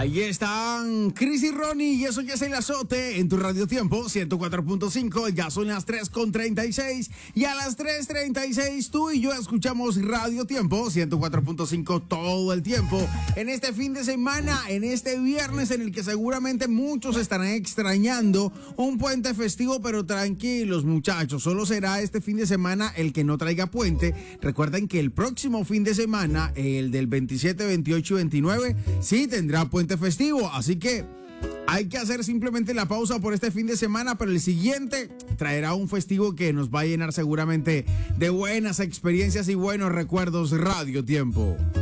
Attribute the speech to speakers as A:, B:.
A: Ahí están Chris y Ronnie y eso ya es el azote en tu Radio Tiempo 104.5. Ya son las 3:36 y a las 3:36 tú y yo escuchamos Radio Tiempo 104.5 todo el tiempo. En este fin de semana, en este viernes en el que seguramente muchos estarán extrañando un puente festivo, pero tranquilos muchachos, solo será este fin de semana el que no traiga puente. Recuerden que el próximo fin de semana, el del 27, 28 y 29, sí tendrá puente festivo, así que hay que hacer simplemente la pausa por este fin de semana, pero el siguiente traerá un festivo que nos va a llenar seguramente de buenas experiencias y buenos recuerdos. Radio Tiempo.